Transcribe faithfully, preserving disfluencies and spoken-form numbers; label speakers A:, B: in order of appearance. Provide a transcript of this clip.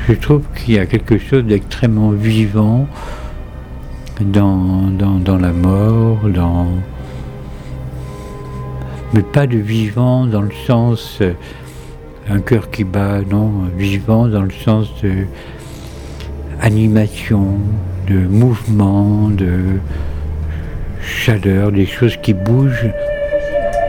A: je trouve qu'il y a quelque chose d'extrêmement vivant dans, dans, dans la mort, dans... mais pas de vivant dans le sens euh, un cœur qui bat, non, vivant dans le sens de animation, de mouvement, de chaleur, des choses qui bougent